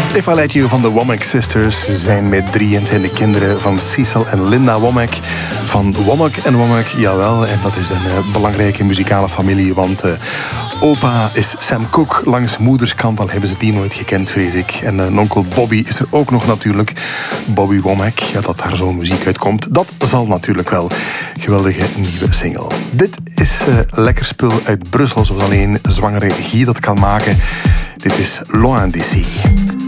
If I Let You van de Womack Sisters. Ze zijn met 3 en zijn de kinderen van Cecil en Linda Womack. Van Womack en Womack, jawel. En dat is een belangrijke muzikale familie, want opa is Sam Cooke. Langs moederskant, al hebben ze die nooit gekend, vrees ik. En onkel Bobby is er ook nog natuurlijk. Bobby Womack, ja, dat daar zo'n muziek uitkomt, dat zal natuurlijk wel. Geweldige nieuwe single. Dit is lekker spul uit Brussel, zoals alleen zwangere Guy dat kan maken. Dit is Loin d'ici.